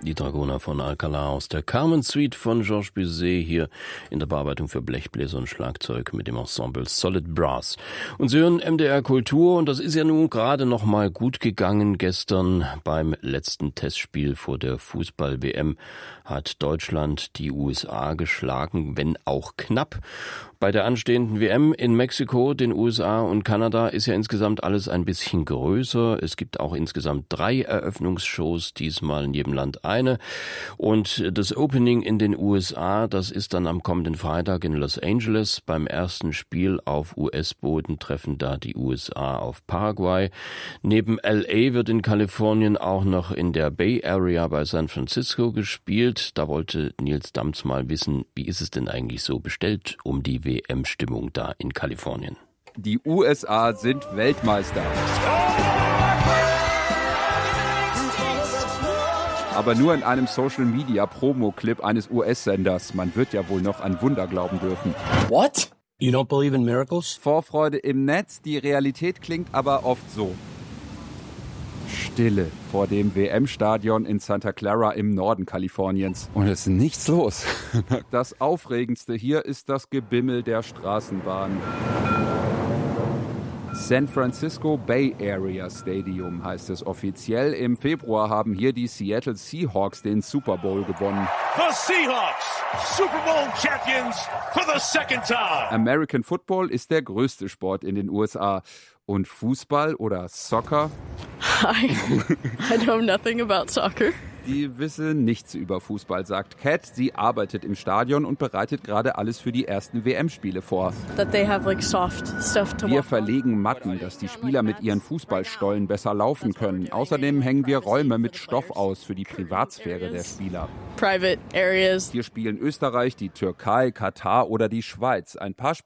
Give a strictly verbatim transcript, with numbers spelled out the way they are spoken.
Die Dragoner von Alcalá aus der Carmen Suite von Georges Bizet hier in der Bearbeitung für Blechbläser und Schlagzeug mit dem Ensemble Solid Brass. Und Sie hören M D R Kultur und das ist ja nun gerade noch mal gut gegangen. Gestern beim letzten Testspiel vor der Fußball-W M hat Deutschland die U S A geschlagen, wenn auch knapp. Bei der anstehenden W M in Mexiko, den U S A und Kanada ist ja insgesamt alles ein bisschen größer. Es gibt auch insgesamt drei Eröffnungsshows, diesmal in jedem Land eine. Und das Opening in den U S A, das ist dann am kommenden Freitag in Los Angeles. Beim ersten Spiel auf U S-Boden treffen da die U S A auf Paraguay. Neben L A wird in Kalifornien auch noch in der Bay Area bei San Francisco gespielt. Da wollte Nils Damz mal wissen, wie ist es denn eigentlich so bestellt um die W M-Stimmung da in Kalifornien? Die U S A sind Weltmeister. Aber nur in einem Social-Media-Promo-Clip eines U S-Senders. Man wird ja wohl noch an Wunder glauben dürfen. What? You don't believe in miracles? Vorfreude im Netz, die Realität klingt aber oft so. Stille vor dem W M-Stadion in Santa Clara im Norden Kaliforniens. Und es ist nichts los. Das Aufregendste hier ist das Gebimmel der Straßenbahn. San Francisco Bay Area Stadium heißt es offiziell. Im Februar haben hier die Seattle Seahawks den Super Bowl gewonnen. The Seahawks, Super Bowl Champions for the second time. American Football ist der größte Sport in den U S A. Und Fußball oder Soccer? Hi, I know nothing about soccer. Die wisse nichts über Fußball, sagt Kat. Sie arbeitet im Stadion und bereitet gerade alles für die ersten W M-Spiele vor. That they have like soft stuff to Wir verlegen Matten, dass die Spieler mit ihren Fußballstollen besser laufen können. Außerdem hängen wir Räume mit Stoff aus für die Privatsphäre der Spieler. Private areas. Hier spielen Österreich, die Türkei, Katar oder die Schweiz. Ein paar